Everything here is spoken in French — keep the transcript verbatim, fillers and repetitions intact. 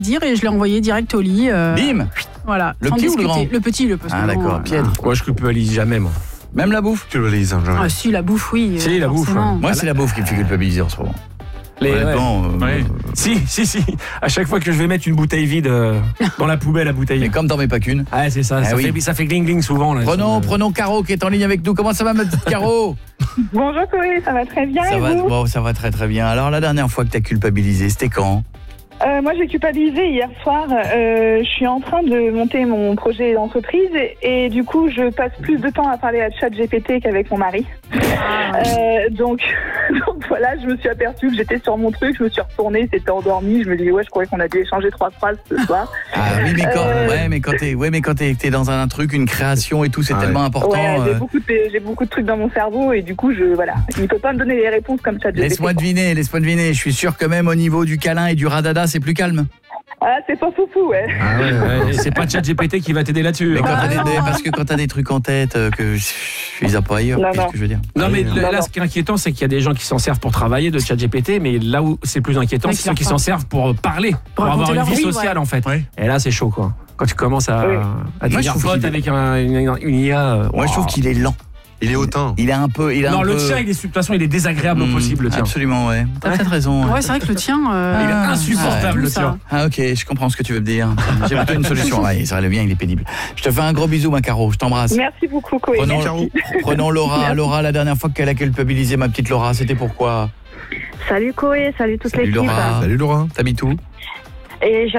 dire et je l'ai envoyé direct au lit. Euh, Bim. Voilà. Le sans petit ou le discuter. grand ? Le petit, le petit. Ah d'accord, piètre. Moi, je culpabilise jamais, moi. Même la bouffe ? Tu le lises, hein, jamais. Ah si, la bouffe, oui. Si, la bouffe, forcément. ouais. Moi, c'est la bouffe qui me fait culpabiliser en ce moment. Les, Honnêtement, ouais. euh, Ouais. Si, si, si. À chaque fois que je vais mettre une bouteille vide euh, dans la poubelle à bouteille. Mais comme t'en mets pas qu'une. Ah, c'est ça. Ah ça, oui. fait, ça fait gling gling souvent. Là, Prenons, sur, prenons Caro qui est en ligne avec nous. Comment ça va, ma petite Caro ? Bonjour Chloé, ça va très bien Ça et va, vous bon, ça va très très bien. Alors, la dernière fois que t'as culpabilisé, c'était quand ? euh, Moi j'ai culpabilisé hier soir. Euh, je suis en train de monter mon projet d'entreprise et, et du coup je passe plus de temps à parler à ChatGPT qu'avec mon mari. Euh, donc, donc voilà, je me suis aperçue que j'étais sur mon truc, je me suis retournée, c'était endormi. Je me dis ouais, je croyais qu'on a dû échanger trois phrases ce soir. Ah oui, mais quand, Euh, ouais, mais quand t'es, ouais, mais quand t'es, t'es dans un truc, une création et tout, c'est Ah tellement ouais. important. Ouais, j'ai euh, beaucoup, de, j'ai beaucoup de trucs dans mon cerveau et du coup je voilà, il peut pas me donner les réponses comme ChatGPT. Laisse-moi deviner, laisse-moi deviner. Je suis sûr que même au niveau du câlin et du radada, c'est plus calme. Ah c'est pas foufou ouais. Ah ouais, ouais, c'est pas ChatGPT qui va t'aider là-dessus. Mais hein. quand Ah t'as des, non. des- parce que quand t'as des trucs en tête euh, que je je les ai pas ailleurs, Non, qu'est-ce non. que je veux dire ? Non mais Ah, là, non, non. ce qui est inquiétant, c'est qu'il y a des gens qui s'en servent pour travailler de ChatGPT, mais là où c'est plus inquiétant, Oui, c'est ceux qui clairement. s'en servent pour parler, pour, avoir raconter une leur vie vie, sociale ouais. en fait. Ouais. Et là, c'est chaud quoi. Quand tu commences à, Oui. à devenir je trouve pote qu'il est- avec un, une, une I A. euh, Moi, je trouve wow. qu'il est lent. Il est hautain. Il est un peu, il est Non, un le peu... tien, il est, de toute façon, il est désagréable au Hmm, possible, le tien. Absolument, ouais. T'as Ouais. peut-être raison. ouais. Ouais, c'est vrai que le tien. euh, Il est insupportable, ouais, le ça. tien. Ah ok, je comprends ce que tu veux me dire. J'ai plutôt une solution. Ouais, c'est vrai, le mien, il est pénible. Je te fais un gros bisou, ma Caro. Je t'embrasse. Merci beaucoup Chloé. Prenons, Merci. prenons Laura. Merci. Laura, la dernière fois qu'elle a culpabilisé ma petite Laura, c'était pourquoi ? Salut Chloé, salut toute Salut l'équipe. Laura. Salut Laura. T'habites où ? Et